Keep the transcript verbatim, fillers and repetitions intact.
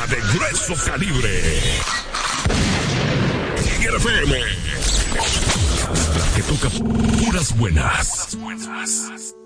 programa de grueso calibre. Tiger F M. La que toca puras buenas.